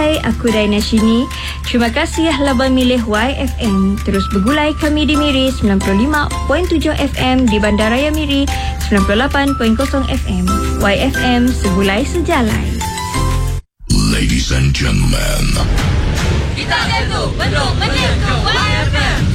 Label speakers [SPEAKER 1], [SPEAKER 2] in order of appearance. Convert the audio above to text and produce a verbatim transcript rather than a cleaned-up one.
[SPEAKER 1] Hai, aku Daina Shini. Terima kasih Laban milih Y F M. Terus bergulai kami di Miri sembilan puluh lima perpuluhan tujuh F M, di Bandaraya Miri sembilan puluh lapan perpuluhan kosong F M. Y F M, segulai sejalai.
[SPEAKER 2] Ladies and gentlemen,
[SPEAKER 3] kita itu belum menyentuh Y F M.